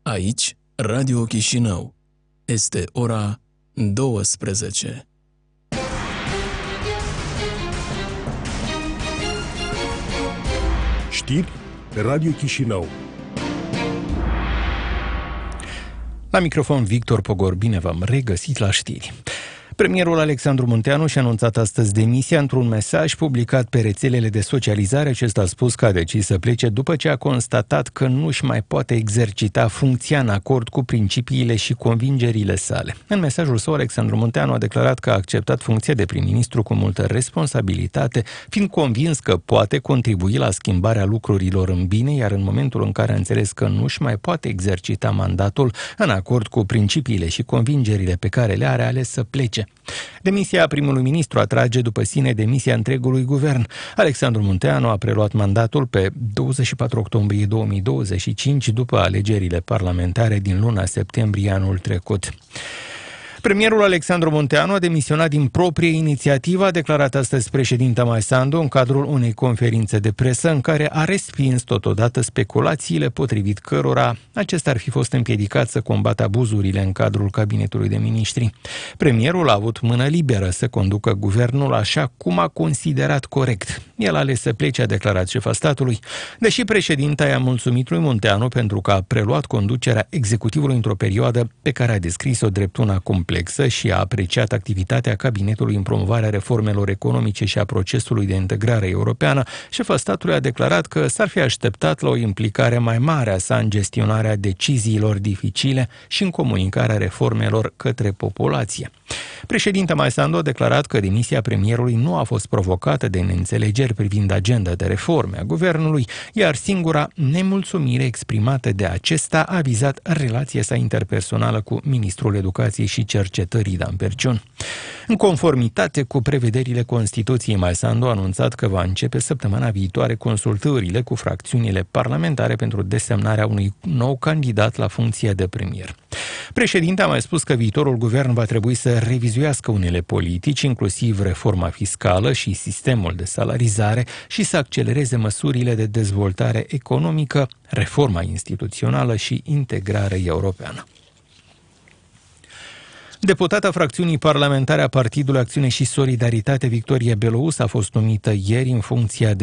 Aici, Radio Chișinău. Este ora 12. Știri Radio Chișinău. La microfon Victor Pogor, bine v-am regăsit la știri. Premierul Alexandru Munteanu și-a anunțat astăzi demisia într-un mesaj publicat pe rețelele de socializare. Acesta a spus că a decis să plece după ce a constatat că nu își mai poate exercita funcția în acord cu principiile și convingerile sale. În mesajul său, Alexandru Munteanu a declarat că a acceptat funcția de prim-ministru cu multă responsabilitate, fiind convins că poate contribui la schimbarea lucrurilor în bine, iar în momentul în care a înțeles că nu își mai poate exercita mandatul în acord cu principiile și convingerile pe care le are, ales să plece. Demisia primului ministru atrage după sine demisia întregului guvern. Alexandru Munteanu a preluat mandatul pe 24 octombrie 2025 după alegerile parlamentare din luna septembrie anul trecut. Premierul Alexandru Munteanu a demisionat din proprie inițiativă, a declarat astăzi președinta Mai Sandu în cadrul unei conferințe de presă în care a respins totodată speculațiile potrivit cărora acesta ar fi fost împiedicat să combată abuzurile în cadrul cabinetului de miniștri. Premierul a avut mână liberă să conducă guvernul așa cum a considerat corect. El a ales să plece, a declarat șefa statului, deși președinta i-a mulțumit lui Munteanu pentru că a preluat conducerea executivului într-o perioadă pe care a descris-o drept una complexă și a apreciat activitatea cabinetului în promovarea reformelor economice și a procesului de integrare europeană. Șefa statului a declarat că s-ar fi așteptat la o implicare mai mare a sa în gestionarea deciziilor dificile și în comunicarea reformelor către populație. Președinta Mai Sandu a declarat că demisia premierului nu a fost provocată de neînțelegeri privind agenda de reforme a guvernului, iar singura nemulțumire exprimată de acesta a vizat relația sa interpersonală cu ministrul Educației și Cercetării Dan Perciun. În conformitate cu prevederile Constituției, Mai Sandu a anunțat că va începe săptămâna viitoare consultările cu fracțiunile parlamentare pentru desemnarea unui nou candidat la funcția de premier. Președinta a mai spus că viitorul guvern va trebui să revizuiască unele politici, inclusiv reforma fiscală și sistemul de salarizare, și să accelereze măsurile de dezvoltare economică, reforma instituțională și integrare europeană. Deputata fracțiunii parlamentare a Partidului Acțiune și Solidaritate, Victoria Belouz, a fost numită ieri în funcția de